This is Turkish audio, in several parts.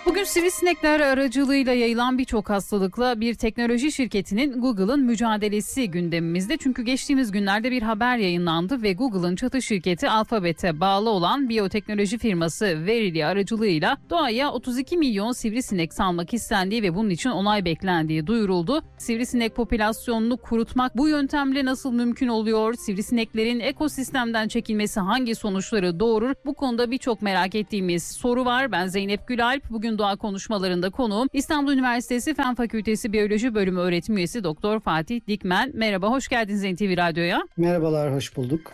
Bugün sivrisinekler aracılığıyla yayılan birçok hastalıkla bir teknoloji şirketinin Google'ın mücadelesi gündemimizde. Çünkü geçtiğimiz günlerde bir haber yayınlandı ve Google'ın çatı şirketi Alphabet'e bağlı olan biyoteknoloji firması Verily aracılığıyla doğaya 32 milyon sivrisinek salmak istendiği ve bunun için onay beklendiği duyuruldu. Sivrisinek popülasyonunu kurutmak bu yöntemle nasıl mümkün oluyor? Sivrisineklerin ekosistemden çekilmesi hangi sonuçları doğurur? Bu konuda birçok merak ettiğimiz soru var. Ben Zeynep Gülalp. Bugün Doğa Konuşmalarında konuğum İstanbul Üniversitesi Fen Fakültesi Biyoloji Bölümü öğretim üyesi Doktor Fatih Dikmen. Merhaba, hoş geldiniz NTV Radyo'ya. Merhabalar, hoş bulduk.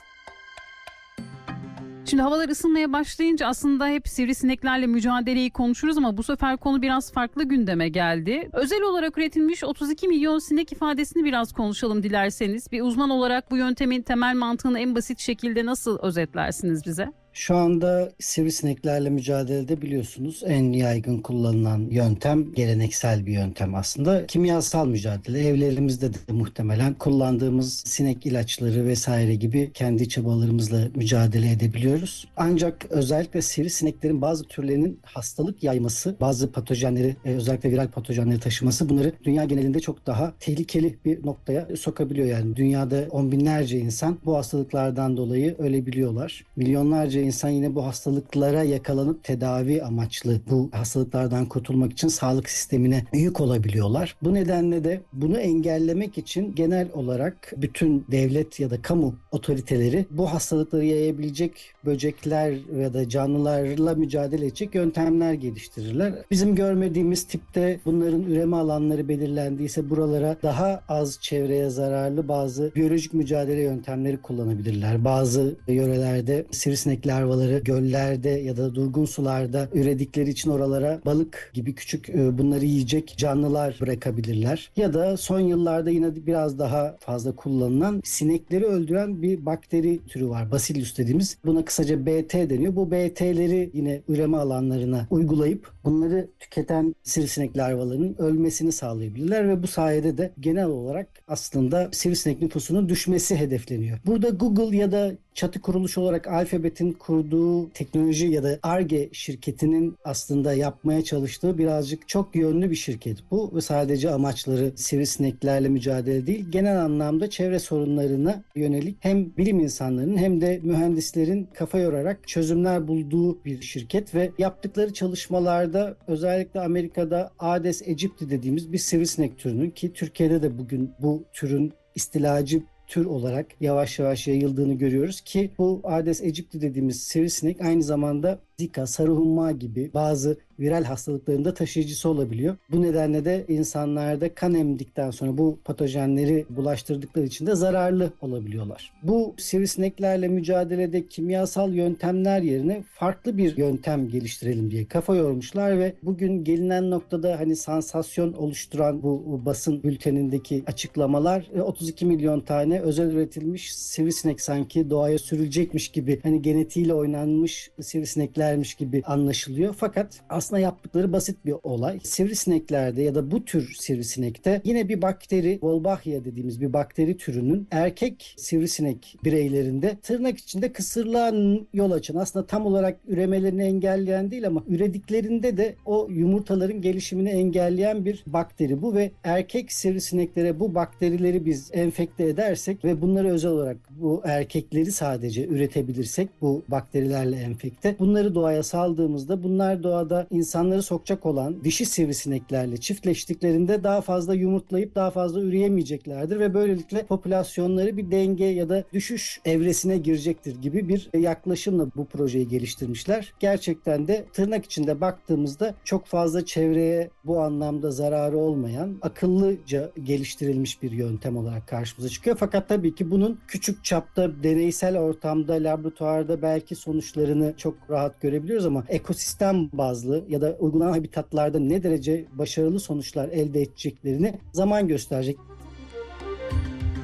Şimdi havalar ısınmaya başlayınca aslında hep sivrisineklerle mücadeleyi konuşuruz ama bu sefer konu biraz farklı gündeme geldi. Özel olarak üretilmiş 32 milyon sinek ifadesini biraz konuşalım dilerseniz. Bir uzman olarak bu yöntemin temel mantığını en basit şekilde nasıl özetlersiniz bize? Şu anda sivrisineklerle mücadelede biliyorsunuz en yaygın kullanılan yöntem geleneksel bir yöntem aslında. Kimyasal mücadele. Evlerimizde de muhtemelen kullandığımız sinek ilaçları vesaire gibi kendi çabalarımızla mücadele edebiliyoruz. Ancak özellikle sivrisineklerin bazı türlerinin hastalık yayması, bazı patojenleri özellikle viral patojenleri taşıması bunları dünya genelinde çok daha tehlikeli bir noktaya sokabiliyor. Yani dünyada on binlerce insan bu hastalıklardan dolayı ölebiliyorlar. Milyonlarca İnsan yine bu hastalıklara yakalanıp tedavi amaçlı bu hastalıklardan kurtulmak için sağlık sistemine yük olabiliyorlar. Bu nedenle de bunu engellemek için genel olarak bütün devlet ya da kamu otoriteleri bu hastalıkları yayabilecek böcekler ya da canlılarla mücadele edecek yöntemler geliştirirler. Bizim görmediğimiz tipte bunların üreme alanları belirlendiyse buralara daha az çevreye zararlı bazı biyolojik mücadele yöntemleri kullanabilirler. Bazı yörelerde sivrisinek larvaları göllerde ya da durgun sularda üredikleri için oralara balık gibi küçük bunları yiyecek canlılar bırakabilirler. Ya da son yıllarda yine biraz daha fazla kullanılan sinekleri öldüren bir bakteri türü var. Bacillus dediğimiz. Buna kısaca BT deniyor. Bu BT'leri yine üreme alanlarına uygulayıp bunları tüketen sivrisinek larvalarının ölmesini sağlayabilirler ve bu sayede de genel olarak aslında sivrisinek nüfusunun düşmesi hedefleniyor. Burada Google ya da çatı kuruluş olarak Alphabet'in kurduğu teknoloji ya da Ar-Ge şirketinin aslında yapmaya çalıştığı birazcık çok yönlü bir şirket bu ve sadece amaçları sivrisineklerle mücadele değil, genel anlamda çevre sorunlarına yönelik hem bilim insanlarının hem de mühendislerin kafa yorarak çözümler bulduğu bir şirket ve yaptıkları çalışmalarda özellikle Amerika'da Aedes aegypti dediğimiz bir sivrisinek türünün ki Türkiye'de de bugün bu türün istilacı tür olarak yavaş yavaş yayıldığını görüyoruz ki bu Aedes aegypti dediğimiz sivrisinek aynı zamanda Zika, sarı humma gibi bazı viral hastalıkların da taşıyıcısı olabiliyor. Bu nedenle de insanlarda kan emdikten sonra bu patojenleri bulaştırdıkları için de zararlı olabiliyorlar. Bu sivrisineklerle mücadelede kimyasal yöntemler yerine farklı bir yöntem geliştirelim diye kafa yormuşlar ve bugün gelinen noktada hani sansasyon oluşturan bu basın bültenindeki açıklamalar 32 milyon tane özel üretilmiş sivrisinek sanki doğaya sürülecekmiş gibi hani genetiğiyle oynanmış sivrisineklermiş gibi anlaşılıyor. Fakat aslında yaptıkları basit bir olay. Sivrisineklerde ya da bu tür sivrisinekte yine bir bakteri, Wolbachia dediğimiz bir bakteri türünün erkek sivrisinek bireylerinde tırnak içinde kısırlığa yol açan, aslında tam olarak üremelerini engelleyen değil ama ürediklerinde de o yumurtaların gelişimini engelleyen bir bakteri bu ve erkek sivrisineklere bu bakterileri biz enfekte edersek ve bunları özel olarak bu erkekleri sadece üretebilirsek bu bakterilerle enfekte, bunları doğaya saldığımızda bunlar doğada insanları sokacak olan dişi sivrisineklerle çiftleştiklerinde daha fazla yumurtlayıp daha fazla üreyemeyeceklerdir ve böylelikle popülasyonları bir denge ya da düşüş evresine girecektir gibi bir yaklaşımla bu projeyi geliştirmişler. Gerçekten de tırnak içinde baktığımızda çok fazla çevreye bu anlamda zararı olmayan, akıllıca geliştirilmiş bir yöntem olarak karşımıza çıkıyor. Fakat tabii ki bunun küçük çapta deneysel ortamda, laboratuvarda belki sonuçlarını çok rahat görebiliyoruz ama ekosistem bazlı ya da uygulanan habitatlarda ne derece başarılı sonuçlar elde edeceklerini zaman gösterecek.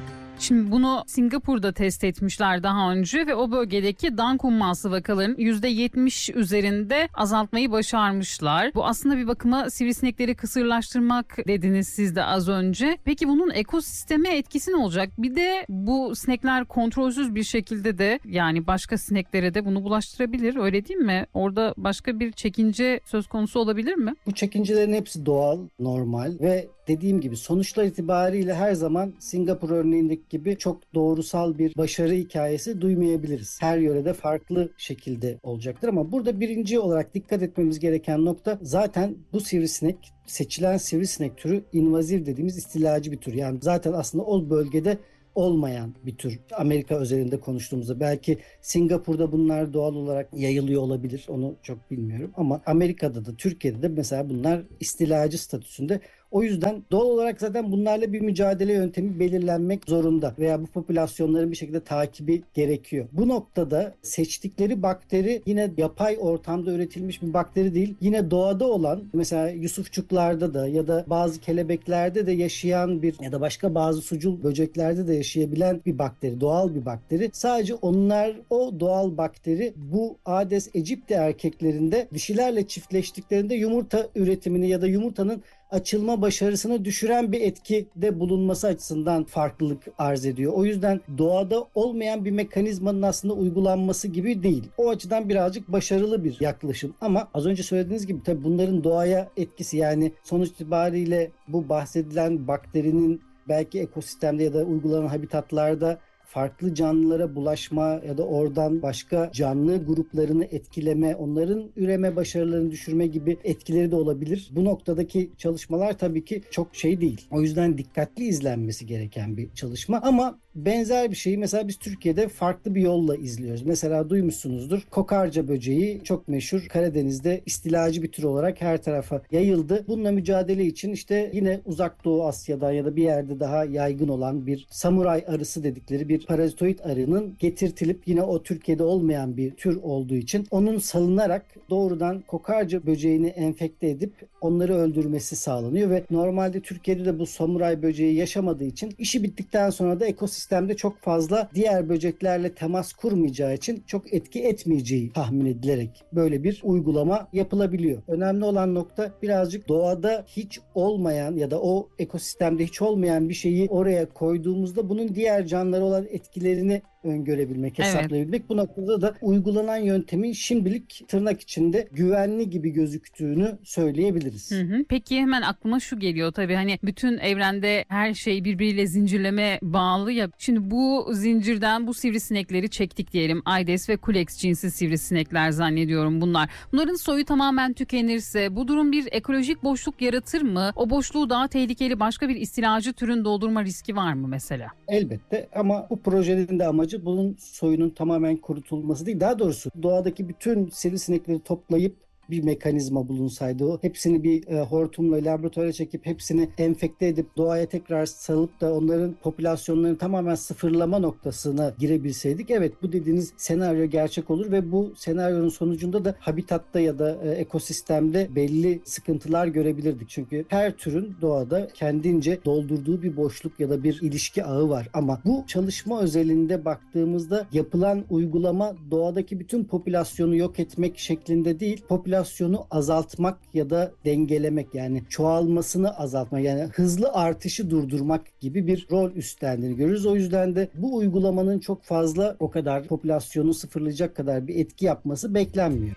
Şimdi bunu Singapur'da test etmişler daha önce ve o bölgedeki dank humması vakalarının %70 üzerinde azaltmayı başarmışlar. Bu aslında bir bakıma sivrisinekleri kısırlaştırmak dediniz siz de az önce. Peki bunun ekosisteme etkisi ne olacak? Bir de bu sinekler kontrolsüz bir şekilde de yani başka sineklere de bunu bulaştırabilir. Öyle değil mi? Orada başka bir çekince söz konusu olabilir mi? Bu çekincelerin hepsi doğal, normal ve dediğim gibi sonuçlar itibariyle her zaman Singapur örneğindeki gibi çok doğrusal bir başarı hikayesi duymayabiliriz. Her yörede farklı şekilde olacaktır ama burada birinci olarak dikkat etmemiz gereken nokta zaten bu sivrisinek, seçilen sivrisinek türü invazif dediğimiz istilacı bir tür. Yani zaten aslında o bölgede olmayan bir tür. Amerika özelinde konuştuğumuzda belki Singapur'da bunlar doğal olarak yayılıyor olabilir. Onu çok bilmiyorum ama Amerika'da da Türkiye'de de mesela bunlar istilacı statüsünde. O yüzden doğal olarak zaten bunlarla bir mücadele yöntemi belirlenmek zorunda veya bu popülasyonların bir şekilde takibi gerekiyor. Bu noktada seçtikleri bakteri yine yapay ortamda üretilmiş bir bakteri değil. Yine doğada olan mesela yusufçuklarda da ya da bazı kelebeklerde de yaşayan bir ya da başka bazı sucul böceklerde de yaşayabilen bir bakteri. Doğal bir bakteri. Sadece onlar o doğal bakteri bu Aedes aegypti erkeklerinde dişilerle çiftleştiklerinde yumurta üretimini ya da yumurtanın açılma başarısını düşüren bir etkide bulunması açısından farklılık arz ediyor. O yüzden doğada olmayan bir mekanizmanın aslında uygulanması gibi değil. O açıdan birazcık başarılı bir yaklaşım. Ama az önce söylediğiniz gibi tabii bunların doğaya etkisi yani sonuç itibariyle bu bahsedilen bakterinin belki ekosistemde ya da uygulanan habitatlarda farklı canlılara bulaşma ya da oradan başka canlı gruplarını etkileme, onların üreme başarılarını düşürme gibi etkileri de olabilir. Bu noktadaki çalışmalar tabii ki çok şey değil. O yüzden dikkatli izlenmesi gereken bir çalışma ama benzer bir şeyi mesela biz Türkiye'de farklı bir yolla izliyoruz. Mesela duymuşsunuzdur. Kokarca böceği çok meşhur. Karadeniz'de istilacı bir tür olarak her tarafa yayıldı. Bununla mücadele için işte yine Uzak Doğu Asya'dan ya da bir yerde daha yaygın olan bir samuray arısı dedikleri bir parazitoid arının getirtilip yine o Türkiye'de olmayan bir tür olduğu için onun salınarak doğrudan kokarca böceğini enfekte edip onları öldürmesi sağlanıyor ve normalde Türkiye'de de bu samuray böceği yaşamadığı için işi bittikten sonra da ekosistemde çok fazla diğer böceklerle temas kurmayacağı için çok etki etmeyeceği tahmin edilerek böyle bir uygulama yapılabiliyor. Önemli olan nokta birazcık doğada hiç olmayan ya da o ekosistemde hiç olmayan bir şeyi oraya koyduğumuzda bunun diğer canlılara olan etkilerini öngörebilmek, hesaplayabilmek. Evet. Bu noktada da uygulanan yöntemin şimdilik tırnak içinde güvenli gibi gözüktüğünü söyleyebiliriz. Peki hemen aklıma şu geliyor tabii hani bütün evrende her şey birbiriyle zincirleme bağlı ya. Şimdi bu zincirden bu sivrisinekleri çektik diyelim. Aedes ve Culex cinsi sivrisinekler zannediyorum bunlar. Bunların soyu tamamen tükenirse bu durum bir ekolojik boşluk yaratır mı? O boşluğu daha tehlikeli başka bir istilacı türün doldurma riski var mı mesela? Elbette ama bu projenin de amacı bunun soyunun tamamen kurutulması değil. Daha doğrusu doğadaki bütün sivrisinekleri toplayıp bir mekanizma bulunsaydı o. Hepsini bir hortumla laboratuvara çekip hepsini enfekte edip doğaya tekrar salıp da onların popülasyonlarını tamamen sıfırlama noktasına girebilseydik evet bu dediğiniz senaryo gerçek olur ve bu senaryonun sonucunda da habitatta ya da ekosistemde belli sıkıntılar görebilirdik. Çünkü her türün doğada kendince doldurduğu bir boşluk ya da bir ilişki ağı var ama bu çalışma özelinde baktığımızda yapılan uygulama doğadaki bütün popülasyonu yok etmek şeklinde değil, popülasyonu azaltmak ya da dengelemek yani çoğalmasını azaltmak yani hızlı artışı durdurmak gibi bir rol üstlendiğini görürüz. O yüzden de bu uygulamanın çok fazla o kadar popülasyonu sıfırlayacak kadar bir etki yapması beklenmiyor.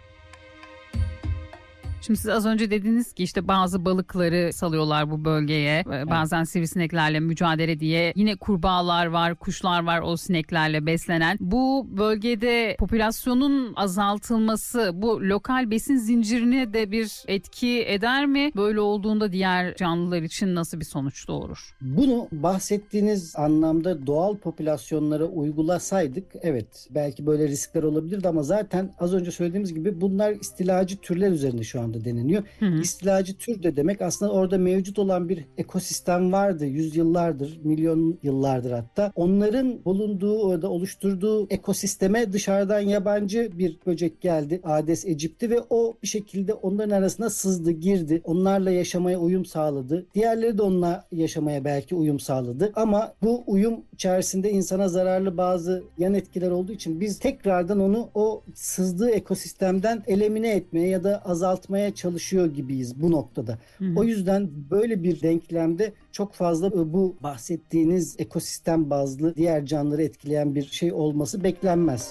Şimdi siz az önce dediniz ki işte bazı balıkları salıyorlar bu bölgeye. Evet. Bazen sivrisineklerle mücadele diye. Yine kurbağalar var, kuşlar var o sineklerle beslenen. Bu bölgede popülasyonun azaltılması bu lokal besin zincirine de bir etki eder mi? Böyle olduğunda diğer canlılar için nasıl bir sonuç doğurur? Bunu bahsettiğiniz anlamda doğal popülasyonlara uygulasaydık evet belki böyle riskler olabilirdi ama zaten az önce söylediğimiz gibi bunlar istilacı türler üzerinde şu anda orada deneniyor. Hı hı. İstilacı tür de demek aslında orada mevcut olan bir ekosistem vardı. Yüzyıllardır, milyon yıllardır hatta. Onların bulunduğu, orada oluşturduğu ekosisteme dışarıdan yabancı bir böcek geldi. Aedes aegypti ve o bir şekilde onların arasına sızdı, girdi. Onlarla yaşamaya uyum sağladı. Diğerleri de onunla yaşamaya belki uyum sağladı. Ama bu uyum içerisinde insana zararlı bazı yan etkiler olduğu için biz tekrardan onu o sızdığı ekosistemden elimine etmeye ya da azaltmaya çalışıyor gibiyiz bu noktada. Hı hı. O yüzden böyle bir denklemde çok fazla bu bahsettiğiniz ekosistem bazlı diğer canlıları etkileyen bir şey olması beklenmez.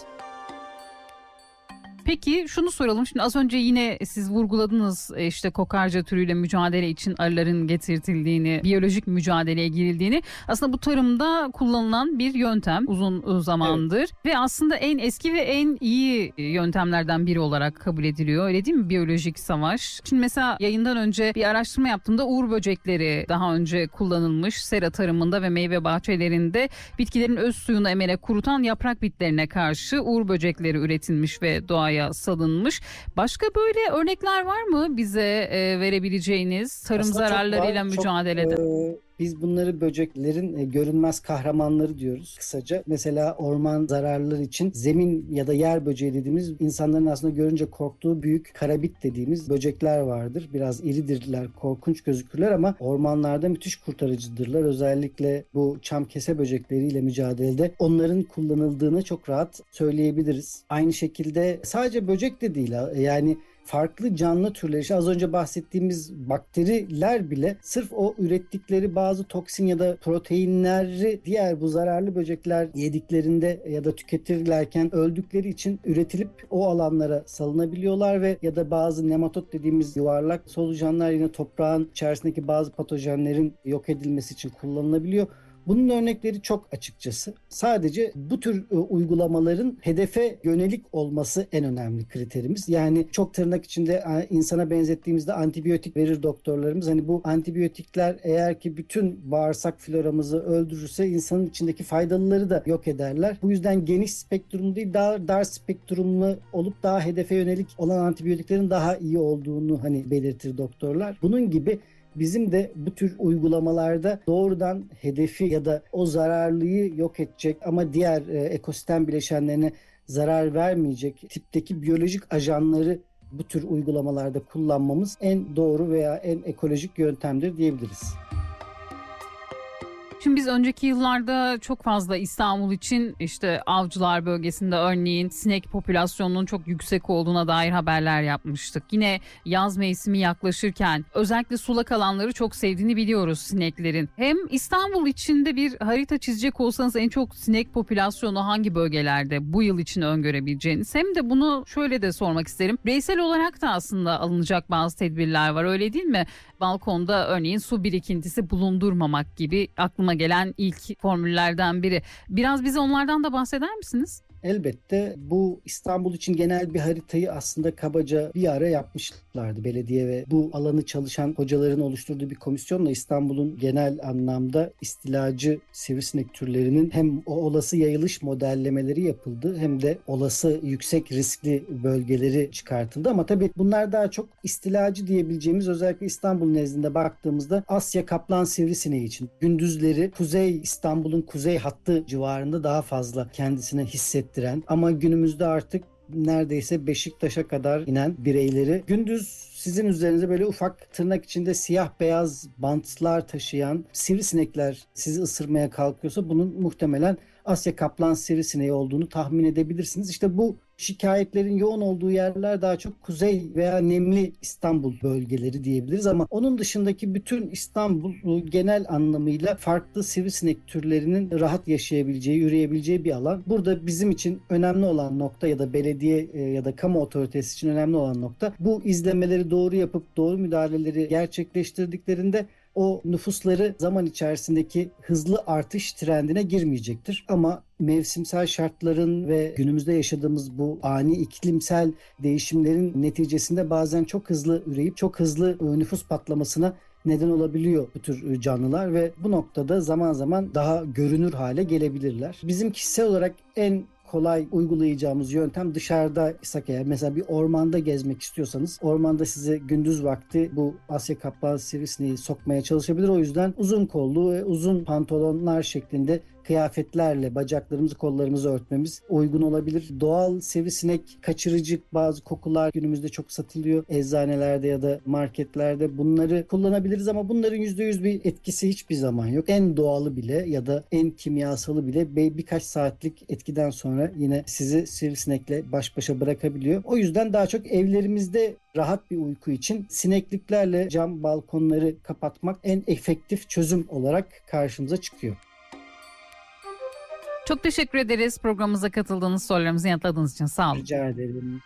Peki şunu soralım. Şimdi az önce yine siz vurguladınız işte kokarca türüyle mücadele için arıların getirtildiğini, biyolojik mücadeleye girildiğini. Aslında bu tarımda kullanılan bir yöntem uzun zamandır. Evet. Ve aslında en eski ve en iyi yöntemlerden biri olarak kabul ediliyor. Öyle değil mi? Biyolojik savaş. Şimdi mesela yayından önce bir araştırma yaptığımda uğur böcekleri daha önce kullanılmış. Sera tarımında ve meyve bahçelerinde bitkilerin öz suyunu emerek kurutan yaprak bitlerine karşı uğur böcekleri üretilmiş ve doğaya salınmış. Başka böyle örnekler var mı bize verebileceğiniz tarım Aslında zararlarıyla mücadelede? Biz bunları böceklerin görünmez kahramanları diyoruz kısaca. Mesela orman zararları için zemin ya da yer böceği dediğimiz insanların aslında görünce korktuğu büyük karabit dediğimiz böcekler vardır. Biraz iridirler, korkunç gözükürler ama ormanlarda müthiş kurtarıcıdırlar. Özellikle bu çam kese böcekleriyle mücadelede onların kullanıldığını çok rahat söyleyebiliriz. Aynı şekilde sadece böcek de değil, yani farklı canlı türleri, işte az önce bahsettiğimiz bakteriler bile sırf o ürettikleri bazı toksin ya da proteinleri diğer bu zararlı böcekler yediklerinde ya da tüketirlerken öldükleri için üretilip o alanlara salınabiliyorlar ve ya da bazı nematot dediğimiz yuvarlak solucanlar yine toprağın içerisindeki bazı patojenlerin yok edilmesi için kullanılabiliyor. Bunun örnekleri çok açıkçası. Sadece bu tür uygulamaların hedefe yönelik olması en önemli kriterimiz. Yani çok tırnak içinde insana benzettiğimizde antibiyotik verir doktorlarımız. Hani bu antibiyotikler eğer ki bütün bağırsak floramızı öldürürse insanın içindeki faydalıları da yok ederler. Bu yüzden geniş spektrumlu değil, daha dar spektrumlu olup daha hedefe yönelik olan antibiyotiklerin daha iyi olduğunu belirtir doktorlar. Bunun gibi bizim de bu tür uygulamalarda doğrudan hedefi ya da o zararlıyı yok edecek ama diğer ekosistem bileşenlerine zarar vermeyecek tipteki biyolojik ajanları bu tür uygulamalarda kullanmamız en doğru veya en ekolojik yöntemdir diyebiliriz. Şimdi biz önceki yıllarda çok fazla İstanbul için işte Avcılar bölgesinde örneğin sinek popülasyonunun çok yüksek olduğuna dair haberler yapmıştık. Yine yaz mevsimi yaklaşırken özellikle sulak alanları çok sevdiğini biliyoruz sineklerin. Hem İstanbul içinde bir harita çizecek olsanız en çok sinek popülasyonu hangi bölgelerde bu yıl için öngörebileceğiniz, hem de bunu şöyle de sormak isterim. Bireysel olarak da aslında alınacak bazı tedbirler var, öyle değil mi? Balkonda örneğin su birikintisi bulundurmamak gibi aklıma gelen ilk formüllerden biri. Biraz bize onlardan da bahseder misiniz? Elbette bu İstanbul için genel bir haritayı aslında kabaca bir ara yapmışlardı belediye ve bu alanı çalışan hocaların oluşturduğu bir komisyonla İstanbul'un genel anlamda istilacı sivrisinek türlerinin hem o olası yayılış modellemeleri yapıldı hem de olası yüksek riskli bölgeleri çıkartıldı. Ama tabii bunlar daha çok istilacı diyebileceğimiz, özellikle İstanbul nezdinde baktığımızda Asya kaplan sivrisineği için gündüzleri İstanbul'un kuzey hattı civarında daha fazla kendisine hissettiren ama günümüzde artık neredeyse Beşiktaş'a kadar inen bireyleri gündüz sizin üzerinize böyle ufak tırnak içinde siyah beyaz bantlar taşıyan sivrisinekler sizi ısırmaya kalkıyorsa bunun muhtemelen Asya kaplan sivrisineği olduğunu tahmin edebilirsiniz. İşte bu şikayetlerin yoğun olduğu yerler daha çok kuzey veya nemli İstanbul bölgeleri diyebiliriz ama onun dışındaki bütün İstanbul genel anlamıyla farklı sivrisinek türlerinin rahat yaşayabileceği, üreyebileceği bir alan. Burada bizim için önemli olan nokta ya da belediye ya da kamu otoritesi için önemli olan nokta, bu izlemeleri doğru yapıp doğru müdahaleleri gerçekleştirdiklerinde o nüfusları zaman içerisindeki hızlı artış trendine girmeyecektir. Ama mevsimsel şartların ve günümüzde yaşadığımız bu ani iklimsel değişimlerin neticesinde bazen çok hızlı üreyip çok hızlı nüfus patlamasına neden olabiliyor bu tür canlılar ve bu noktada zaman zaman daha görünür hale gelebilirler. Bizim kişisel olarak en kolay uygulayacağımız yöntem dışarıdaysak eğer, mesela bir ormanda gezmek istiyorsanız ormanda size gündüz vakti bu Asya kaplan sivrisineği sokmaya çalışabilir. O yüzden uzun kollu ve uzun pantolonlar şeklinde kıyafetlerle bacaklarımızı, kollarımızı örtmemiz uygun olabilir. Doğal sivrisinek kaçırıcı bazı kokular günümüzde çok satılıyor. Eczanelerde ya da marketlerde bunları kullanabiliriz ama bunların %100 bir etkisi hiçbir zaman yok. En doğalı bile ya da en kimyasalı bile birkaç saatlik etkiden sonra yine sizi sivrisinekle baş başa bırakabiliyor. O yüzden daha çok evlerimizde rahat bir uyku için sinekliklerle cam balkonları kapatmak en efektif çözüm olarak karşımıza çıkıyor. Çok teşekkür ederiz programımıza katıldığınız, sorularımızı yanıtladığınız için. Sağ olun. Rica ederim.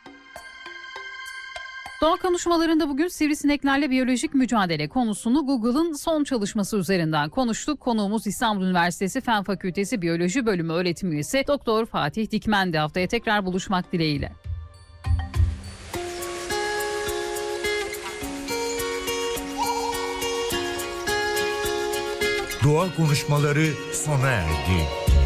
Doğa Konuşmalarında bugün sivrisineklerle biyolojik mücadele konusunu Google'ın son çalışması üzerinden konuştuk. Konuğumuz İstanbul Üniversitesi Fen Fakültesi Biyoloji Bölümü öğretim üyesi Doktor Fatih Dikmendi. Haftaya tekrar buluşmak dileğiyle. Doğa Konuşmaları sona erdi.